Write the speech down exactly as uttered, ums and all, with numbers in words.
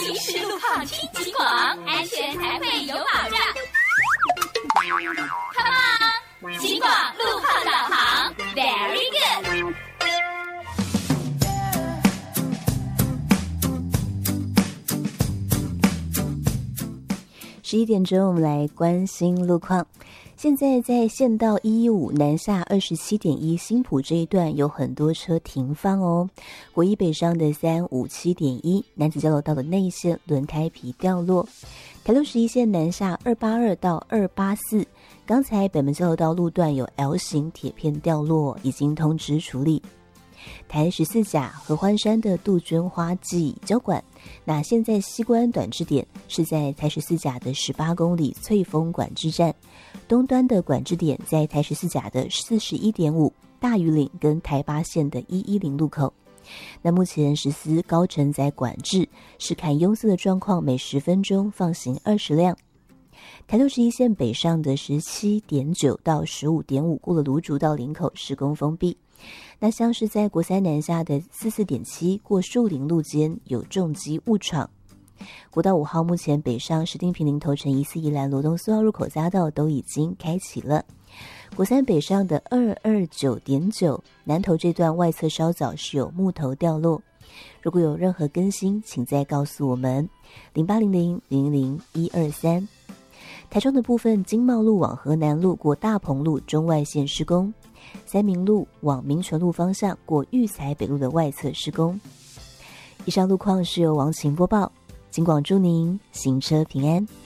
行驶路况听警广，安全才会有保障。Come on， 警广路况导航 ，Very good。 十一点钟，我们来关心路况。现在在县道一一五南下二十七点一新埔这一段有很多车停放哦。国一北上的三五七点一南子交流道的内线轮胎皮掉落。台六十一线南下二八二到二八四，刚才北门交流道路段有 L 型铁片掉落，已经通知处理。台十四甲合欢山的杜鹃花季交管，那现在西关短支点是在台十四甲的十八公里翠峰管制站，东端的管制点在台十四甲的四十一点五大屿岭跟台八线的一一零路口。那目前实施高承载管制，是看拥塞的状况，每十分钟放行二十辆。台六十一线北上的十七点九到十五点五过了芦竹到林口施工封闭。那像是在国三南下的四四点七过树林路间有重机误闯。国道五号目前北上石碇坪林头城宜四宜兰罗东苏澳入口匝道都已经开启了。国三北上的二二九点九南投这段外侧稍早是有木头掉落，如果有任何更新请再告诉我们零八零零零零一二三。台中的部分经贸路往河南路过大鹏路中外线施工，三民路往民权路方向过育才北路的外侧施工。以上路况是由王晴播报，警广祝您行车平安。